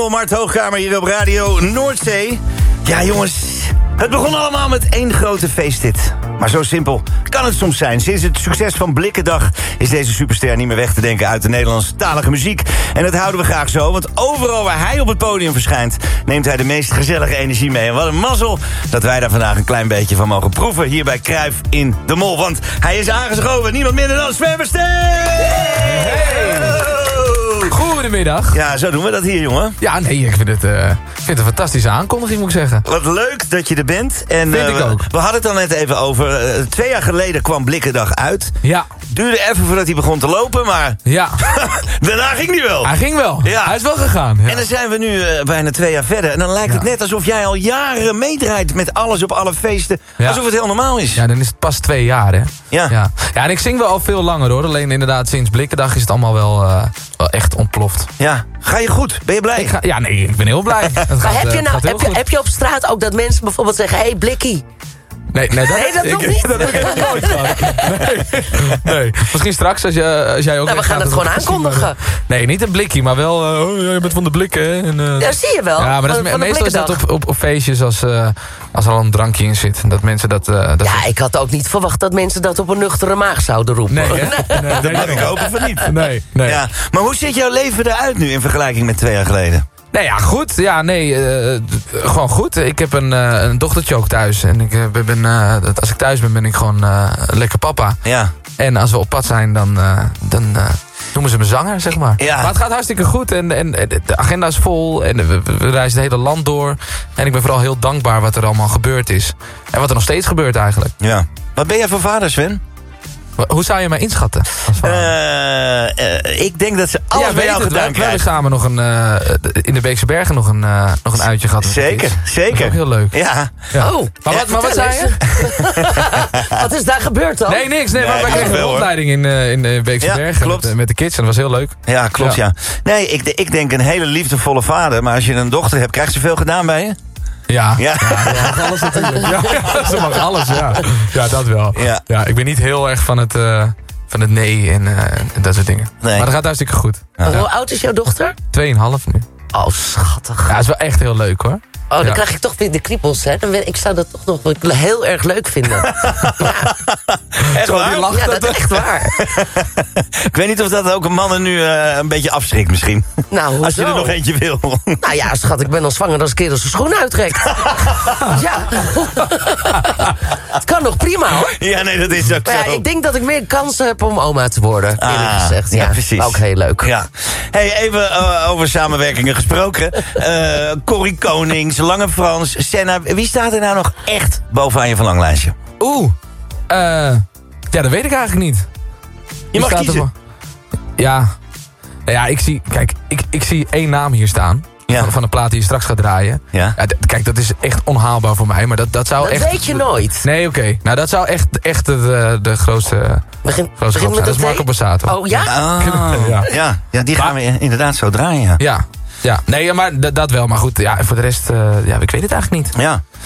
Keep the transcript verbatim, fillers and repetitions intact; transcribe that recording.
Mart Hoogkamer hier op Radio Noordzee. Ja jongens, het begon allemaal met één grote feesthit. Maar zo simpel kan het soms zijn. Sinds het succes van Blikkendag is deze superster niet meer weg te denken uit de Nederlandstalige muziek. En dat houden we graag zo, want overal waar hij op het podium verschijnt, neemt hij de meest gezellige energie mee. En wat een mazzel dat wij daar vandaag een klein beetje van mogen proeven hier bij Cruijff in de Mol. Want hij is aangeschoven, niemand minder dan Sven Versteeg! Hey! Goedemiddag. Ja, zo doen we dat hier, jongen. Ja, nee, ik vind het, uh, vind het een fantastische aankondiging, moet ik zeggen. Wat leuk dat je er bent. En, vind uh, ik ook. We, we hadden het al net even over. Uh, twee jaar geleden kwam Blikkendag uit. Ja. Duurde even voordat hij begon te lopen, maar... Ja. Daarna ging hij wel. Hij ging wel. Ja. Hij is wel gegaan. Ja. En dan zijn we nu uh, bijna twee jaar verder. En dan lijkt het ja. net alsof jij al jaren meedraait met alles op alle feesten. Ja. Alsof het heel normaal is. Ja, dan is het pas twee jaar, hè. Ja. Ja, ja en ik zing wel al veel langer, hoor. Alleen inderdaad, sinds Blikkendag is het allemaal wel, uh, wel echt ontploft. Ja. Ga je goed? Ben je blij? Ik ga, ja, nee, ik ben heel blij. Het maar gaat, heb, je uh, nou, gaat heel heb, je, goed. heb je op straat ook dat mensen bijvoorbeeld zeggen... Hé, hey, Blikkie. Nee, nee, dat, Nee, dat ik, nog niet? Dat heb ik helemaal nooit gehad. Nee, nee. Misschien straks als, je, als jij ook... Nou, we gaan het gewoon aankondigen. Nee, niet een blikkie, maar wel... Uh, oh, je bent van de blikken, hè? En, uh, Ja, zie je wel. ja, maar dat is, van, van meestal is dat op, op, op feestjes als, uh, als er al een drankje in zit. Dat mensen dat... Uh, dat Ja, ik had ook niet verwacht dat mensen dat op een nuchtere maag zouden roepen. Nee, hè? Nee, nee, Dat mag nee, ik hopen van niet. Nee, nee. Ja. Maar hoe ziet jouw leven eruit nu in vergelijking met twee jaar geleden? Nee, ja, goed. Ja, nee, uh, gewoon goed. Ik heb een, uh, een dochtertje ook thuis. En ik uh, ben, uh, als ik thuis ben, ben ik gewoon uh, lekker papa. Ja. En als we op pad zijn, dan, uh, dan uh, noemen ze me zanger, zeg maar. Ja. Maar het gaat hartstikke goed. En, en de agenda is vol. En we, we reizen het hele land door. En ik ben vooral heel dankbaar wat er allemaal gebeurd is. En wat er nog steeds gebeurt eigenlijk. Ja. Wat ben jij voor vader, Sven? Hoe zou je mij inschatten? Als vader? Uh, uh, ik denk dat ze alles ja, bij jou het, gedaan we, we hebben krijgen. samen nog een, uh, in de Beekse Bergen nog een, uh, nog een uitje gehad. Met Zeker, de kids. zeker. Dat is ook heel leuk. Ja. Ja. Oh, Maar, ja, wat, maar wat vertel zei je? eens. Wat is daar gebeurd dan? Nee, niks. Nee, Nee, maar wij ik kregen wel, een hoor. opleiding in, uh, in de Beekse Ja, Bergen klopt. met, uh, met de kids. En dat was heel leuk. Ja, klopt, ja. Ja. Nee, ik, ik denk een hele liefdevolle vader. Maar als je een dochter hebt, krijgt ze veel gedaan bij je? Ja, Ja. ja, ja, mag alles natuurlijk. Ja, ja, ze mag alles, ja. Ja, dat wel. Ja. Ja, ik ben niet heel erg van het, uh, van het nee en, uh, en dat soort dingen. Nee. Maar dat gaat hartstikke goed. Ja. Hoe oud is jouw dochter? Tweeënhalf nu. Oh, schattig. Ja, dat is wel echt heel leuk, hoor. Oh, dan Ja. krijg ik toch weer de kriebels, hè? Dan ben, ik zou dat toch nog wel heel erg leuk vinden. Ja, Echt Zo, die waar? lacht ja, dat, dat is echt waar. Ik weet niet of dat ook mannen nu uh, een beetje afschrikt misschien. Nou, hoezo? Als je er nog eentje wil. Nou ja, schat, ik ben al zwanger als een kerel zijn schoen uittrekt. Ja. Het kan nog prima, hoor. Ja, nee, dat is ook Maar ja, zo. ik denk dat ik meer kansen heb om oma te worden, eerlijk Ah, gezegd. ja, precies. Ook heel leuk. Ja. Hey, even uh, over samenwerkingen gesproken. Uh, Corrie Konings, Lange Frans, Senna. Wie staat er nou nog echt bovenaan je verlanglijstje? Oeh. Uh, ja, dat weet ik eigenlijk niet. Je Wie mag staat er kiezen. voor? Ja. Nou ja, ik zie, kijk, ik, ik zie één naam hier staan. Ja. Van, van de plaat die je straks gaat draaien. Ja. Ja, d- kijk, dat is echt onhaalbaar voor mij. Maar dat, dat zou Dat echt... weet je nooit. Nee, oké. Okay. Nou, dat zou echt, echt de, de grootste, Begin, grootste grap zijn. begin met Dat is een Marco T? Borsato. Oh, ja? Ah, Ja. ja. Ja, die gaan we inderdaad zo draaien. Ja. Ja. Ja. Nee, maar d- dat wel. Maar goed, ja, voor de rest, uh, ja, ik weet het eigenlijk niet. Ja.